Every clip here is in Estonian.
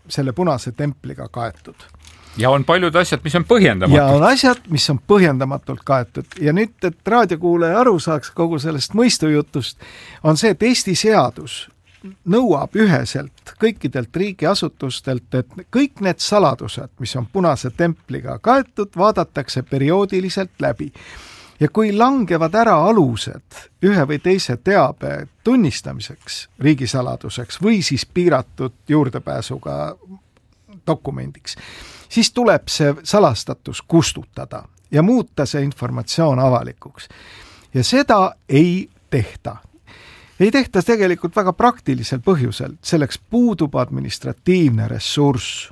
selle punase templiga kaetud. Ja on paljud asjad, mis on põhjendamatud. Ja on asjad, mis on põhjendamatult kaetud. Ja nüüd, et raadiokuulaja aru saaks kogu sellest mõistujutust, on see, et Eesti seadus nõuab üheselt kõikidelt riigiasutustelt, et kõik need saladused, mis on punase templiga kaetud, vaadatakse perioodiliselt läbi. Ja kui langevad ära alused ühe või teise teabe tunnistamiseks riigisaladuseks või siis piiratud juurdepääsuga dokumendiks, siis tuleb see salastatus kustutada ja muuta see informatsioon avalikuks. Ja seda ei tehta. Ei tehta tegelikult väga praktilisel põhjusel. Selleks puudub administratiivne ressurss.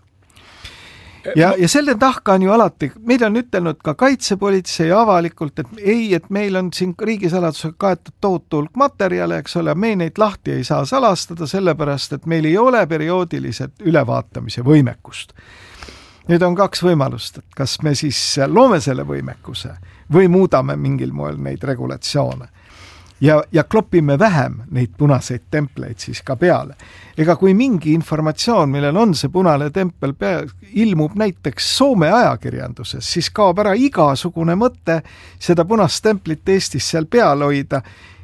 Ja selle tahka on ju alati, meil on ütelnud ka kaitsepolitsei avalikult, et meil on siin riigisaladusega kaetud tohutu hulk materjale, eks ole, me neid lahti ei saa salastada, sellepärast, et meil ei ole perioodiliselt ülevaatamise võimekust. Nüüd on kaks võimalust, et kas me siis loome selle võimekuse või muudame mingil moel neid regulatsioone. Ja klopime vähem neid punaseid templeid siis ka peale. Ega kui mingi informatsioon, millel on see punane tempel ilmub näiteks Soome ajakirjanduses, siis kaob ära igasugune mõte seda punast templit Eestis seal peal hoida.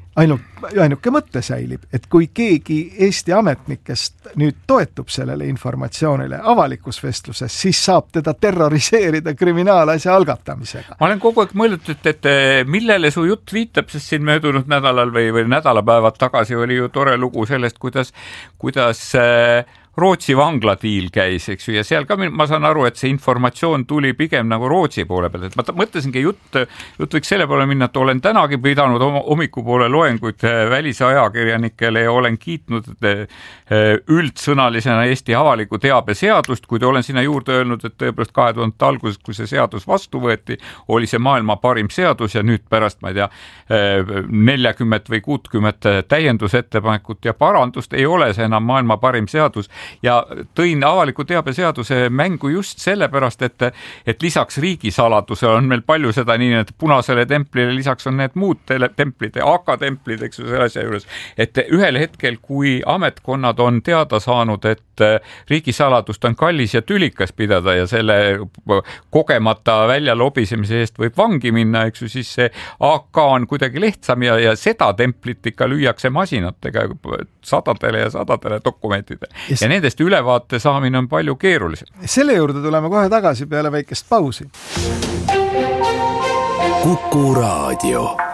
Ainuke mõte säilib, et kui keegi Eesti ametnikest nüüd toetub sellele informatsioonile avalikus vestluses, siis saab teda terroriseerida kriminaalasja algatamisega. Ma olen kogu aeg mõelnud, et millele su jutt viitab, sest siin möödunud nädalal või nädalapäevad tagasi oli ju tore lugu sellest, kuidas Rootsi vangladiil käis, eks ju, ja seal ka ma saan aru, et see informatsioon tuli pigem nagu Rootsi poole pealt, et ma mõtlesingi jutt võiks selle poole minna, et olen tänagi pidanud hommikupoole loenguid välisajakirjanikele ja olen kiitnud üldsõnalisena Eesti avaliku teabe seadust, kuid olen sinna juurde öelnud, et tõepoolest 2000 alguses, kui see seadus vastu võeti, oli see maailma parim seadus ja nüüd pärast, ma ei tea, 40 või 60 täiendusettepanekut ja parandust ei ole see enam maailma parim seadus. Ja tõin avaliku teabe seaduse mängu just sellepärast, et lisaks riigisaladusele on meil palju seda nii, et punasele templile lisaks on need muud templid, AK-templid, eks ju, selle asja juures. Et ühel hetkel, kui ametkonnad on teada saanud, et riigisaladust on kallis ja tülikas pidada ja selle kogemata välja lobisemise eest võib vangi minna, eks ju, siis see AK on kuidagi lihtsam ja seda templit ikka lüüakse masinatega sadadele ja sadadele dokumentidele. Ja nendest ülevaate saamine on palju keerulisem. Selle juurde tuleme kohe tagasi peale väikest pausi. Kuku Raadio.